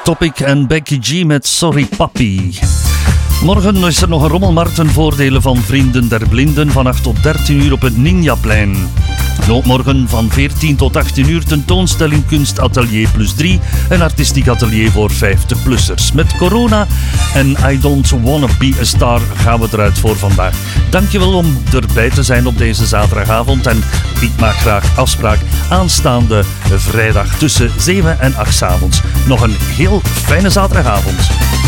Topic en Becky G met Sorry Papi. Morgen is er nog een rommelmarkt ten voordele van Vrienden der Blinden van 8 tot 13 uur op het Ninjaplein. Ook morgen van 14 tot 18 uur tentoonstelling Kunstatelier plus 3, een artistiek atelier voor 50-plussers. Met corona en I Don't Wanna Be a Star gaan we eruit voor vandaag. Dankjewel om erbij te zijn op deze zaterdagavond en ik maak graag afspraak aanstaande vrijdag tussen 7 en 8 's avonds. Nog een heel fijne zaterdagavond.